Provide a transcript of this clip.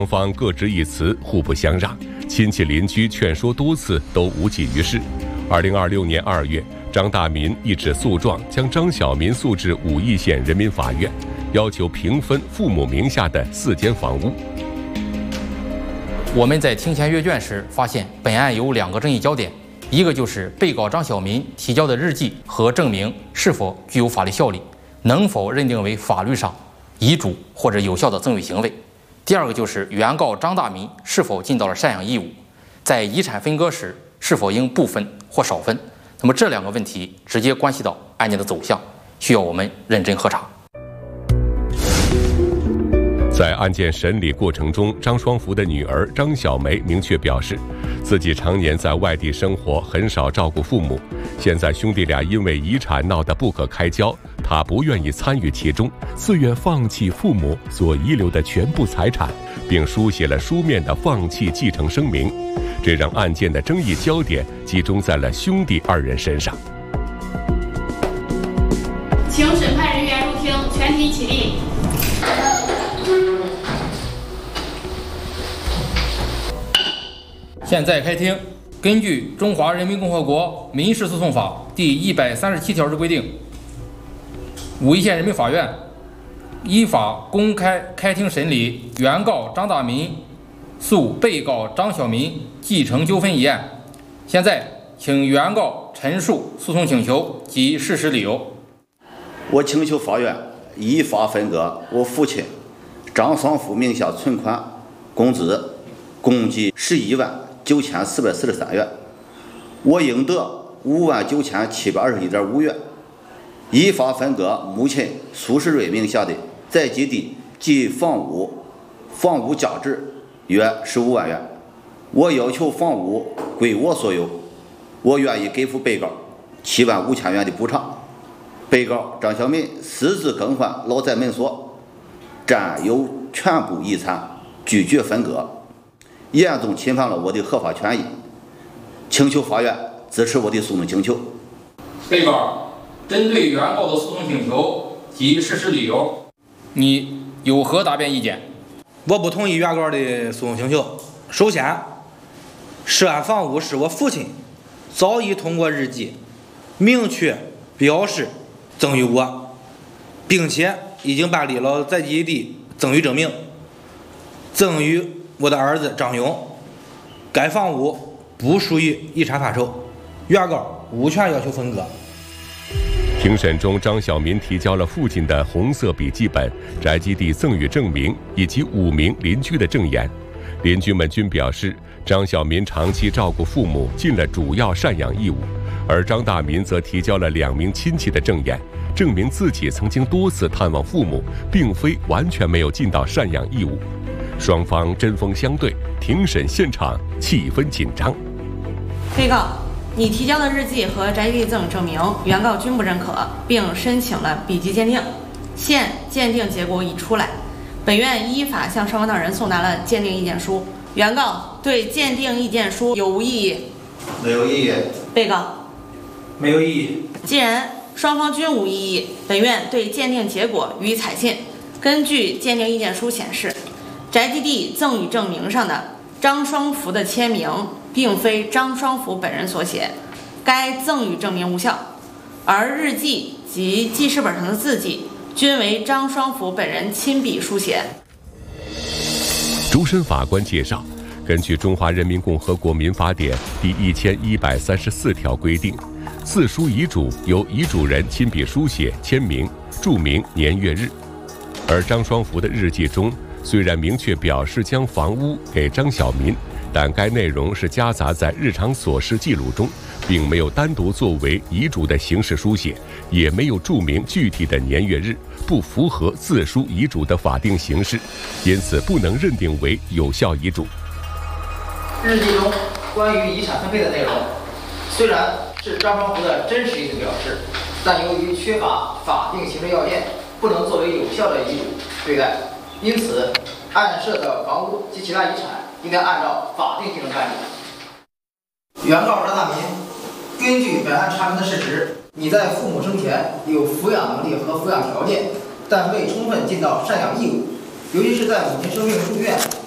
双方各执一词，互不相让，亲戚邻居劝说多次都无济于事。2026年2月，张大民一纸诉状将张小民诉至武义县人民法院，要求平分父母名下的4间房屋。 我们在庭前阅卷时发现，本案有2个争议焦点，一个就是被告张小民提交的日记和证明是否具有法律效力，能否认定为法律上遗嘱或者有效的赠与行为。第二个就是原告张大民是否尽到了赡养义务，在遗产分割时是否应部分或少分。那么这2个问题直接关系到案件的走向，需要我们认真核查。 在案件审理过程中，张双福的女儿张小梅明确表示，自己常年在外地生活，很少照顾父母。现在兄弟俩因为遗产闹得不可开交，他不愿意参与其中，自愿放弃父母所遗留的全部财产，并书写了书面的放弃继承声明。这让案件的争议焦点集中在了兄弟2人身上。 请审判人员入庭，全体起立。 现在开庭。根据《中华人民共和国民事诉讼法》第137条之规定，武义县人民法院依法公开开庭审理原告张大民诉被告张小民继承纠纷一案。现在，请原告陈述诉讼请求及事实理由。 我请求法院依法分割我父亲张双福名下存款、工资共计119443元，我应得59721.5元。依法分割母亲苏世瑞名下的在籍地及房屋价值约15万元。我要求房屋归我所有，我愿意给付被告7万5千元的补偿。被告张小民私自更换老宅门锁，占有全部遗产，拒绝分割，严重侵犯了我的合法权益，请求法院支持我的诉讼请求。 被告针对原告的诉讼请求及事实理由，你有何答辩意见？ 我不同意原告的诉讼请求。首先，涉案房屋是我父亲早已通过日记明确表示赠与我，并且已经办理了在籍地赠与证明，赠与我的儿子张勇。该房屋不属于遗产范畴，原告无权要求分割。 庭审中，张小民提交了父亲的红色笔记本、宅基地赠与证明以及5名邻居的证言。邻居们均表示，张小民长期照顾父母，尽了主要赡养义务。而张大民则提交了2名亲戚的证言，证明自己曾经多次探望父母，并非完全没有尽到赡养义务。双方针锋相对，庭审现场气氛紧张。 被告，你提交的日记和宅地赠与证明，原告均不认可，并申请了笔迹鉴定。现鉴定结果已出来，本院依法向双方当人送达了鉴定意见书。原告对鉴定意见书有无异议？ 没有异议。 被告没有异议。 既然双方均无异议，本院对鉴定结果予以采信。根据鉴定意见书显示，宅基地赠与证明上的张双福的签名并非张双福本人所写，该赠与证明无效，而日记及记事本上的字迹均为张双福本人亲笔书写。 主审法官介绍，根据《中华人民共和国民法典》第1134条规定，自书遗嘱由遗嘱人亲笔书写、签名、注明年月日。而张双福的日记中，虽然明确表示将房屋给张小民，但该内容是夹杂在日常琐事记录中，并没有单独作为遗嘱的形式书写，也没有注明具体的年月日，不符合自书遗嘱的法定形式，因此不能认定为有效遗嘱。 日记中关于遗产分配的内容，虽然是张双福的真实意思表示，但由于缺乏法定形成要件，不能作为有效的遗嘱对待。因此，案涉的房屋及其他遗产应该按照法定继承办理。原告张大民，根据本案查明的事实，你在父母生前有抚养能力和抚养条件，但未充分尽到赡养义务，尤其是在母亲生病住院